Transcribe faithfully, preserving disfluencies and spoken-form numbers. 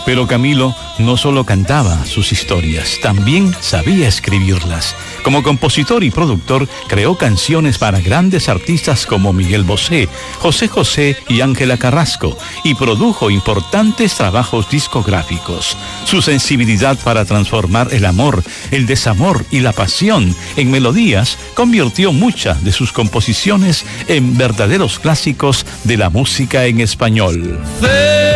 Pero Camilo no solo cantaba sus historias, también sabía escribirlas. Como compositor y productor, creó canciones para grandes artistas como Miguel Bosé, José José y Ángela Carrasco, y produjo importantes trabajos discográficos. Su sensibilidad para transformar el amor, el desamor y la pasión en melodías convirtió muchas de sus composiciones en verdaderos clásicos de la música en español.